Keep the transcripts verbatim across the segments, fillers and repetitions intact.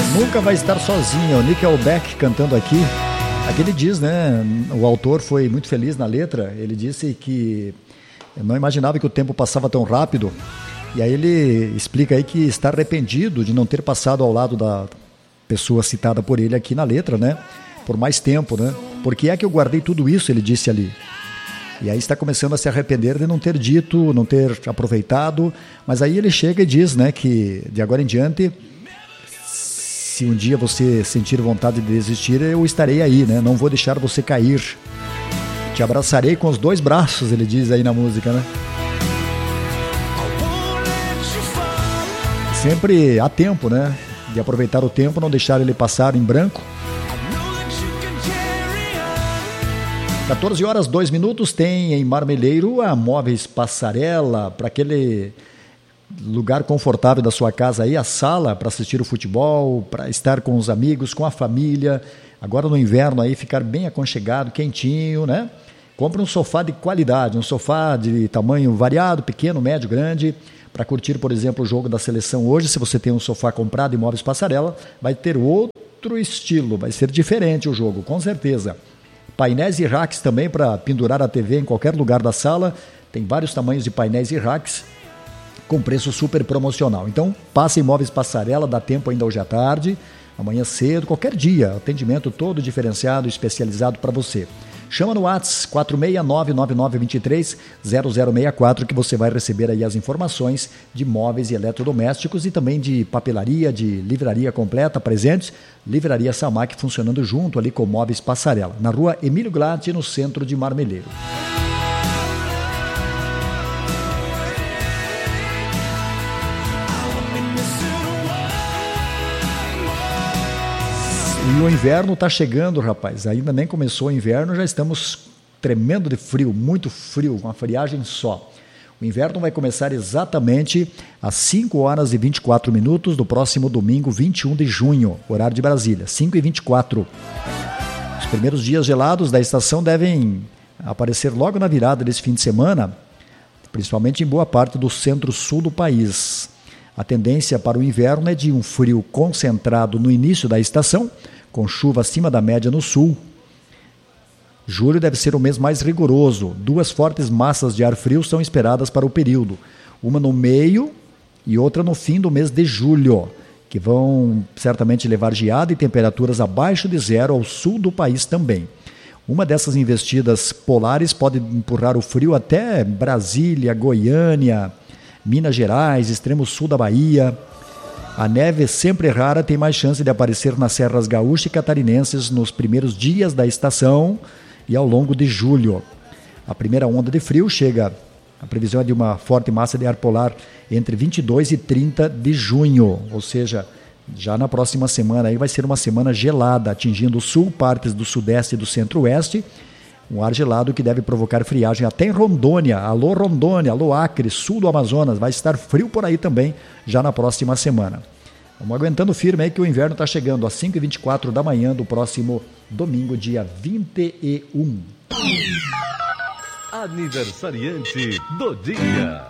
Nunca vai estar sozinho, o Nickelback cantando aqui. Aqui ele diz, né, o autor foi muito feliz na letra, ele disse que não imaginava que o tempo passava tão rápido, e aí ele explica aí que está arrependido de não ter passado ao lado da pessoa citada por ele aqui na letra, né, por mais tempo, né, porque é que eu guardei tudo isso, ele disse ali. E aí está começando a se arrepender de não ter dito, não ter aproveitado, mas aí ele chega e diz, né, que de agora em diante, se um dia você sentir vontade de desistir, eu estarei aí, né? Não vou deixar você cair. Te abraçarei com os dois braços, ele diz aí na música, né? Sempre há tempo, né? De aproveitar o tempo, não deixar ele passar em branco. quatorze horas, dois minutos, tem em Marmeleiro a Móveis Passarela, para aquele lugar confortável da sua casa aí, a sala para assistir o futebol, para estar com os amigos, com a família, agora no inverno aí ficar bem aconchegado, quentinho, né? Compre um sofá de qualidade, um sofá de tamanho variado, pequeno, médio, grande, para curtir, por exemplo, o jogo da seleção hoje. Se você tem um sofá comprado em Móveis Passarela, vai ter outro estilo, vai ser diferente o jogo, com certeza. Painéis e racks também para pendurar a T V em qualquer lugar da sala, tem vários tamanhos de painéis e racks, com preço super promocional. Então, passe em Móveis Passarela, dá tempo ainda hoje à tarde, amanhã cedo, qualquer dia, atendimento todo diferenciado, especializado para você. Chama no WhatsApp quatro seis nove nove nove dois três zero zero seis quatro que você vai receber aí as informações de móveis e eletrodomésticos e também de papelaria, de livraria completa, presentes. Livraria Samac funcionando junto ali com Móveis Passarela, na rua Emílio Glatti, no centro de Marmeleiro. E o inverno está chegando, rapaz. Ainda nem começou o inverno, já estamos tremendo de frio, muito frio, uma friagem só. O inverno vai começar exatamente às cinco horas e vinte e quatro minutos do próximo domingo, vinte e um de junho, horário de Brasília, cinco e vinte e quatro. Os primeiros dias gelados da estação devem aparecer logo na virada desse fim de semana, principalmente em boa parte do centro-sul do país. A tendência para o inverno é de um frio concentrado no início da estação, com chuva acima da média no sul. Julho deve ser o mês mais rigoroso. Duas fortes massas de ar frio são esperadas para o período. Uma no meio e outra no fim do mês de julho, que vão certamente levar geada e temperaturas abaixo de zero ao sul do país também. Uma dessas investidas polares pode empurrar o frio até Brasília, Goiânia, Minas Gerais, extremo sul da Bahia. A neve, sempre rara, tem mais chance de aparecer nas serras gaúchas e catarinenses nos primeiros dias da estação e ao longo de julho. A primeira onda de frio chega, a previsão é de uma forte massa de ar polar entre vinte e dois e trinta de junho, ou seja, já na próxima semana aí vai ser uma semana gelada, atingindo o sul, partes do sudeste e do centro-oeste, um ar gelado que deve provocar friagem até em Rondônia. Alô Rondônia, alô Acre, sul do Amazonas, vai estar frio por aí também já na próxima semana. Vamos aguentando firme aí que o inverno está chegando às cinco e vinte e quatro da manhã do próximo domingo, dia vinte e um. Aniversariante do dia.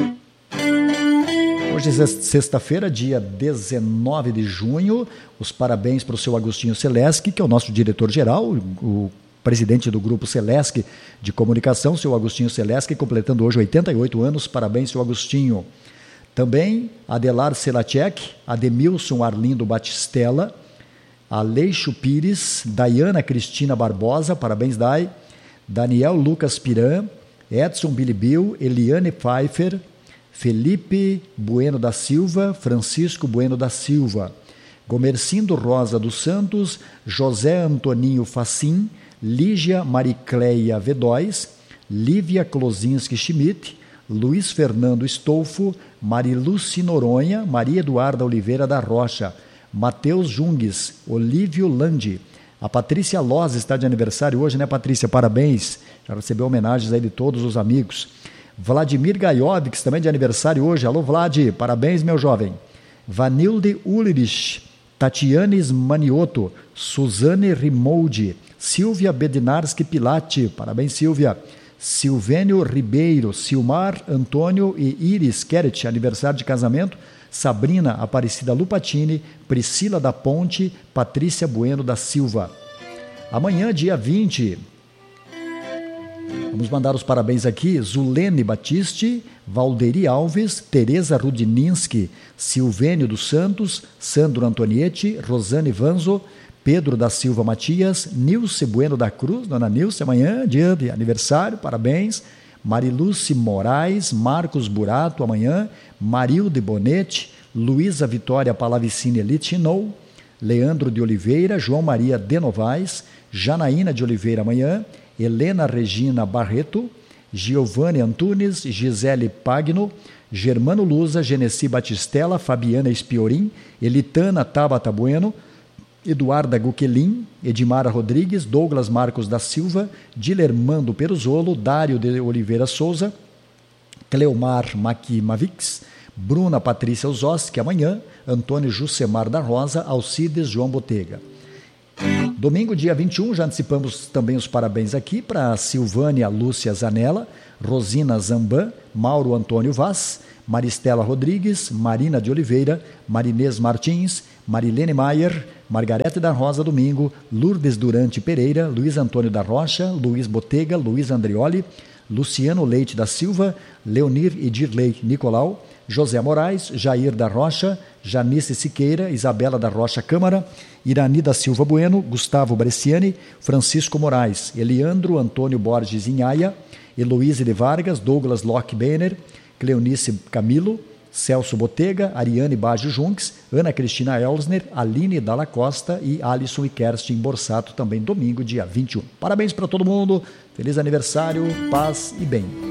Hoje é sexta-feira, dia dezenove de junho. Os parabéns para o seu Agostinho Seleschi, que é o nosso diretor-geral, o presidente do Grupo Seleschi de Comunicação, seu Agostinho Seleschi, completando hoje oitenta e oito anos. Parabéns, seu Agostinho. Também Adelar Selacek, Ademilson Arlindo Batistella, Aleixo Pires, Dayana Cristina Barbosa, parabéns, Day, Daniel Lucas Piran, Edson Bilibil, Eliane Pfeiffer, Felipe Bueno da Silva, Francisco Bueno da Silva, Gomercindo Rosa dos Santos, José Antoninho Facim, Lígia Maricleia Vedóis, Lívia Klozinski Schmidt, Luiz Fernando Estolfo, Mariluci Noronha, Maria Eduarda Oliveira da Rocha, Matheus Jungues, Olívio Landi. A Patrícia Loz está de aniversário hoje, né, Patrícia? Parabéns, já recebeu homenagens aí de todos os amigos. Vladimir Gajovics, também de aniversário hoje. Alô, Vlad, parabéns, meu jovem. Vanilde Ulrich, Tatiane Manioto, Suzane Rimoldi, Silvia Bednarski Pilati, parabéns, Silvia. Silvênio Ribeiro, Silmar Antônio e Iris Keret, aniversário de casamento. Sabrina Aparecida Lupatini, Priscila da Ponte, Patrícia Bueno da Silva. Amanhã, dia vinte, vamos mandar os parabéns aqui, Zulene Batiste, Valderi Alves, Tereza Rudininski, Silvênio dos Santos, Sandro Antonietti, Rosane Vanzo, Pedro da Silva Matias, Nilce Bueno da Cruz, dona Nilce, amanhã, dia de aniversário, parabéns. Mariluce Moraes, Marcos Burato, amanhã, Marilde Bonetti, Luísa Vitória Palavicini Litinou, Leandro de Oliveira, João Maria de Novaes, Janaína de Oliveira, amanhã, Helena Regina Barreto, Giovanni Antunes, Gisele Pagno, Germano Luza, Genesi Batistella, Fabiana Espiorim, Elitana Tabata Bueno, Eduarda Guquelin, Edmara Rodrigues, Douglas Marcos da Silva, Dilermando Peruzolo, Dário de Oliveira Souza, Cleomar Makimavix, Bruna Patrícia Ozoski, amanhã, Antônio Jucemar da Rosa, Alcides João Botega. Domingo, dia vinte e um, já antecipamos também os parabéns aqui para Silvânia Lúcia Zanella, Rosina Zamban, Mauro Antônio Vaz, Maristela Rodrigues, Marina de Oliveira, Marinês Martins, Marilene Maier, Margarete da Rosa Domingo, Lourdes Durante Pereira, Luiz Antônio da Rocha, Luiz Botega, Luiz Andrioli, Luciano Leite da Silva, Leonir Edirley Nicolau, José Moraes, Jair da Rocha, Janice Siqueira, Isabela da Rocha Câmara, Irani da Silva Bueno, Gustavo Bresciani, Francisco Moraes, Eliandro Antônio Borges Inhaia, Heloíse de Vargas, Douglas Locke Benner, Cleonice Camilo, Celso Botega, Ariane Baggio Junques, Ana Cristina Elsner, Aline Dalla Costa e Alisson e Kerstin Borsato, também domingo, dia vinte e um. Parabéns para todo mundo, feliz aniversário, paz e bem.